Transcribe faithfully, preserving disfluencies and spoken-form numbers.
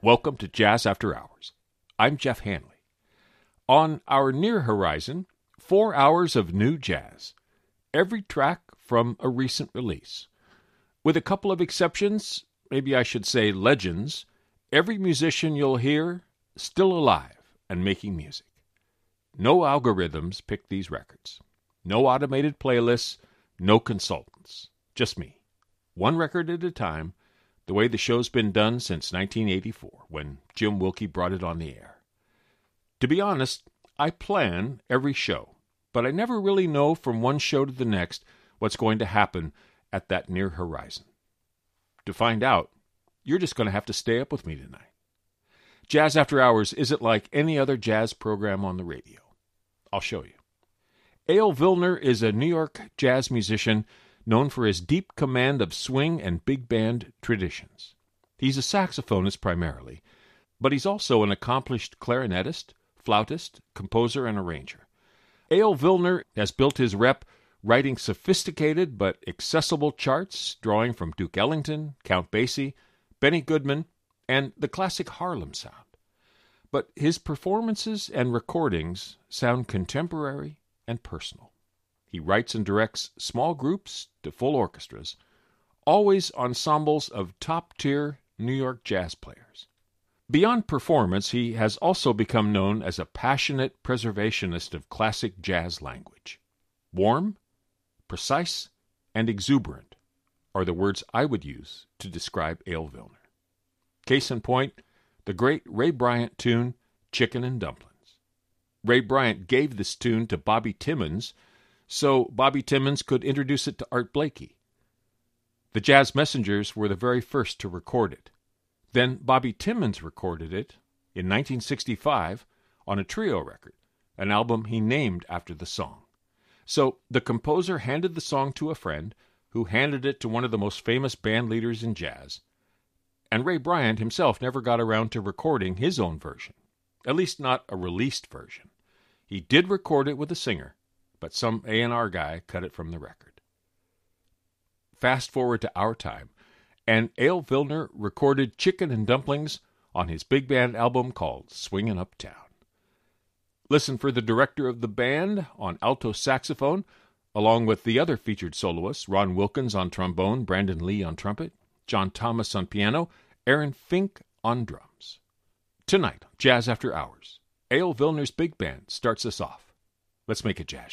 Welcome to Jazz After Hours. I'm Jeff Hanley. On our near horizon, four hours of new jazz. Every track from a recent release. With a couple of exceptions, maybe I should say legends, every musician you'll hear still alive and making music. No algorithms pick these records. No automated playlists, no consultants. Just me. One record at a time, the way the show's been done since nineteen eighty-four, when Jim Wilkie brought it on the air. To be honest, I plan every show, but I never really know from one show to the next what's going to happen at that near horizon. To find out, you're just going to have to stay up with me tonight. Jazz After Hours isn't like any other jazz program on the radio. I'll show you. Eyal Vilner is a New York jazz musician known for his deep command of swing and big band traditions. He's a saxophonist primarily, but he's also an accomplished clarinetist, flautist, composer, and arranger. Eyal Vilner has built his rep writing sophisticated but accessible charts, drawing from Duke Ellington, Count Basie, Benny Goodman, and the classic Harlem sound. But his performances and recordings sound contemporary and personal. He writes and directs small groups to full orchestras, always ensembles of top-tier New York jazz players. Beyond performance, he has also become known as a passionate preservationist of classic jazz language. Warm, precise, and exuberant are the words I would use to describe Eyal Vilner. Case in point, the great Ray Bryant tune, Chicken and Dumplings. Ray Bryant gave this tune to Bobby Timmons so Bobby Timmons could introduce it to Art Blakey. The Jazz Messengers were the very first to record it. Then Bobby Timmons recorded it in nineteen sixty-five on a trio record, an album he named after the song. So the composer handed the song to a friend, who handed it to one of the most famous band leaders in jazz. And Ray Bryant himself never got around to recording his own version, at least not a released version. He did record it with a singer, but some A and R guy cut it from the record. Fast forward to our time, and Eyal Vilner recorded Chicken and Dumplings on his big band album called Swingin' Uptown. Listen for the director of the band on alto saxophone, along with the other featured soloists, Ron Wilkins on trombone, Brandon Lee on trumpet, John Thomas on piano, Aaron Fink on drums. Tonight, Jazz After Hours, Eyal Vilner's big band starts us off. Let's make it jazz.